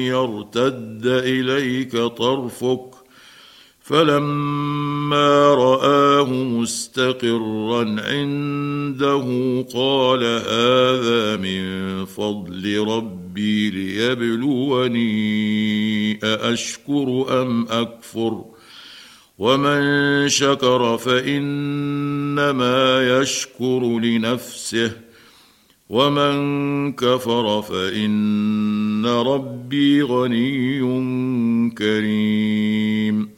يرتد إليك طرفك فلما رآه مستقرا عنده قال هذا من فضل ربي ليبلوني أأشكر أم أكفر ومن شكر فإنما يشكر لنفسه ومن كفر فإن ربي غني كريم.